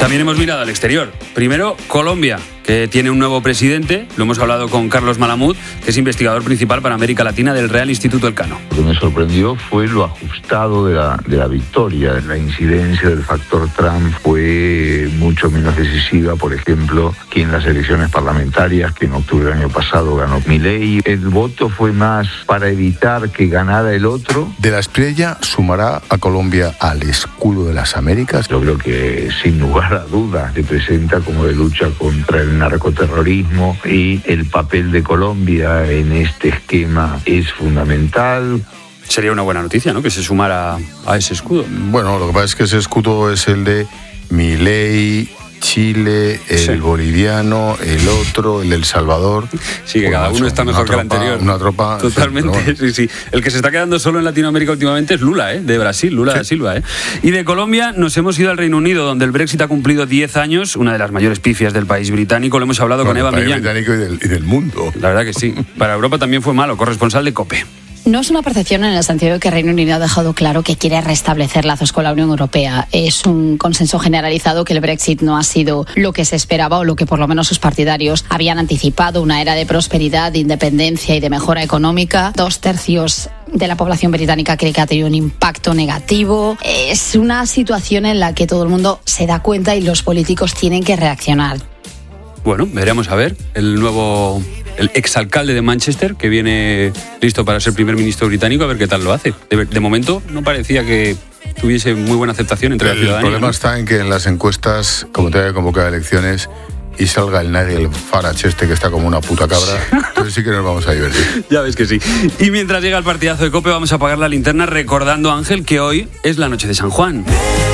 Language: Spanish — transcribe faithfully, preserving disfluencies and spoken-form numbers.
También hemos mirado al exterior. Primero, Colombia, que tiene un nuevo presidente. Lo hemos hablado con Carlos Malamud, que es investigador principal para América Latina del Real Instituto Elcano. Lo que me sorprendió fue lo ajustado de la, de la victoria. La incidencia del factor Trump fue mucho menos decisiva, por ejemplo, que en las elecciones parlamentarias, que en octubre del año pasado ganó Milei. El voto fue más para evitar que ganara el otro. De la Espriella sumará a Colombia al escudo de las Américas. Yo creo que, sin lugar a dudas, se presenta como de lucha contra el narcoterrorismo y el papel de Colombia en este esquema es fundamental. Sería una buena noticia, ¿no?, que se sumara a ese escudo. Bueno, lo que pasa es que ese escudo es el de Milei, Chile, el sí. boliviano, el otro, el del Salvador. Sí, que pues cada uno está mejor tropa, que el anterior. Una tropa... Totalmente, sí, bueno. sí, sí. El que se está quedando solo en Latinoamérica últimamente es Lula, ¿eh? De Brasil, Lula sí. da Silva, ¿eh? Y de Colombia nos hemos ido al Reino Unido, donde el Brexit ha cumplido diez años, una de las mayores pifias del país británico. Lo hemos hablado bueno, con Eva Millán. Del país británico y del, y del mundo. La verdad que sí. Para Europa también fue malo, corresponsal de COPE. No es una percepción en el sentido de que Reino Unido ha dejado claro que quiere restablecer lazos con la Unión Europea. Es un consenso generalizado que el Brexit no ha sido lo que se esperaba o lo que por lo menos sus partidarios habían anticipado, una era de prosperidad, de independencia y de mejora económica. Dos tercios de la población británica cree que ha tenido un impacto negativo. Es una situación en la que todo el mundo se da cuenta y los políticos tienen que reaccionar. Bueno, veremos a ver el nuevo... el exalcalde de Manchester, que viene listo para ser primer ministro británico, a ver qué tal lo hace. De, de momento no parecía que tuviese muy buena aceptación entre el la ciudadanía. El problema ¿no? está en que en las encuestas, como te haya convocado a elecciones, y salga el Nigel Farage este que está como una puta cabra, entonces sí que nos vamos a divertir. Ya ves que sí. Y mientras llega el partidazo de COPE, vamos a apagar la linterna recordando, Ángel, que hoy es la noche de San Juan.